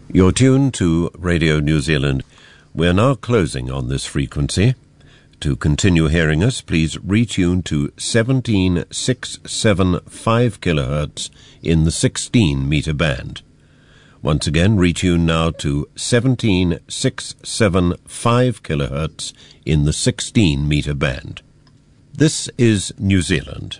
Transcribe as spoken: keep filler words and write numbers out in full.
You're tuned to Radio New Zealand. We're now closing on this frequency. To continue hearing us, please retune to seventeen thousand six hundred seventy-five kilohertz in the sixteen meter band. Once again, retune now to seventeen thousand six hundred seventy-five kilohertz in the sixteen meter band. This is New Zealand.